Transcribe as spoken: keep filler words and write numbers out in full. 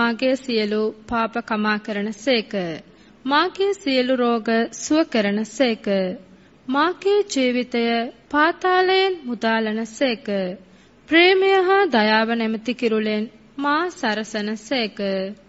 මාගේ සියලු පාප කමා කරනසේක. මාගේ සියලු රෝග සුව කරනසේක. මාගේ ජීවිතය පාතාලයෙන් මුදාලනසේක. ප්‍රේමය හා දයාව නැමැති කිරුලෙන් මා සරසනසේක.